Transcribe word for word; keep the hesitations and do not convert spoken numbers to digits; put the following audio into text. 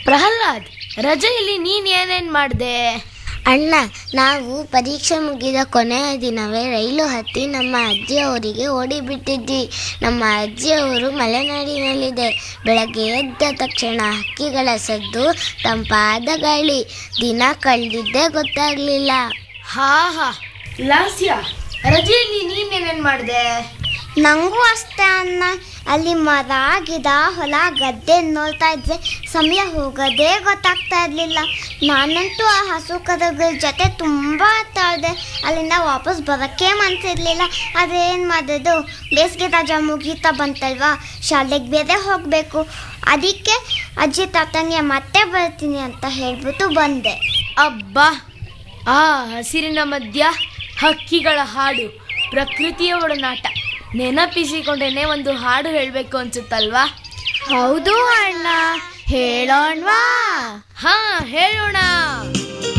ಪ್ರಹ್ಲಾದ್, ರಜೆಯಲ್ಲಿ ನೀನ್ ಏನೇನ್ ಮಾಡ್ದೆ? ಅಣ್ಣ, ನಾವು ಪರೀಕ್ಷೆ ಮುಗಿದ ಕೊನೆಯ ದಿನವೇ ರೈಲು ಹತ್ತಿ ನಮ್ಮ ಅಜ್ಜಿಯವರಿಗೆ ಓಡಿಬಿಟ್ಟಿದ್ವಿ. ನಮ್ಮ ಅಜ್ಜಿಯವರು ಮಲೆನಾಡಿನಲ್ಲಿದೆ. ಬೆಳಗ್ಗೆ ಎದ್ದ ತಕ್ಷಣ ಹಕ್ಕಿಗಳ ಸದ್ದು, ತಂಪಾದ ಗಾಳಿ. ದಿನ ಕಳೆದಿದ್ದೇ ಗೊತ್ತಾಗ್ಲಿಲ್ಲ. ಹಾ ಹಾ ಲಾಸ್ಯ, ರಜೆಯಲ್ಲಿ ನೀನೇನೇನ್ ಮಾಡ್ದೆ? ನನಗೂ ಅಷ್ಟೇ ಅಣ್ಣ. ಅಲ್ಲಿ ಮರ ಗಿಡ ಹೊಲ ಗದ್ದೆ ನೋಡ್ತಾ ಇದ್ರೆ ಸಮಯ ಹೋಗೋದೇ ಗೊತ್ತಾಗ್ತಾ ಇರಲಿಲ್ಲ. ನಾನಂತೂ ಆ ಹಸು ಕರುಗಳ ಜೊತೆ ತುಂಬ ಆಟ ಆಡಿದೆ. ಅಲ್ಲಿಂದ ವಾಪಸ್ ಬರೋಕ್ಕೆ ಮನಸ್ಸಿರಲಿಲ್ಲ. ಆದರೆ ಏನು ಮಾಡೋದು, ಬೇಸಿಗೆ ರಜಾ ಮುಗೀತಾ ಬಂತಲ್ವಾ, ಶಾಲೆಗೆ ಬೇರೆ ಹೋಗಬೇಕು. ಅದಕ್ಕೆ ಅಜ್ಜಿ ತಾತನಿಗೆ ಮತ್ತೆ ಬರ್ತೀನಿ ಅಂತ ಹೇಳ್ಬಿಟ್ಟು ಬಂದೆ. ಅಬ್ಬಾ, ಆ ಹಸಿರಿನ ಮಧ್ಯ ಹಕ್ಕಿಗಳ ಹಾಡು, ಪ್ರಕೃತಿಯ ಒಡನಾಟ ನೆನಪಿಸಿಕೊಂಡೇನೆ ಒಂದು ಹಾಡು ಹೇಳಬೇಕು ಅನ್ಸುತ್ತಲ್ವಾ? ಹೌದು ಅಣ್ಣ, ಹೇಳೋಣವಾ? ಹಾ, ಹೇಳೋಣ.